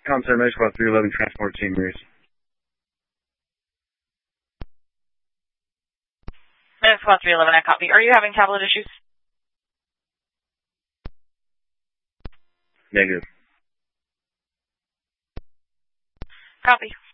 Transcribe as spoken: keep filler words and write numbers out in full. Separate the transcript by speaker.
Speaker 1: Comstar Med Squad three eleven Transport Team Reese.
Speaker 2: Med Squad three eleven, I copy. Are you having tablet issues?
Speaker 1: Negative.
Speaker 2: Copy.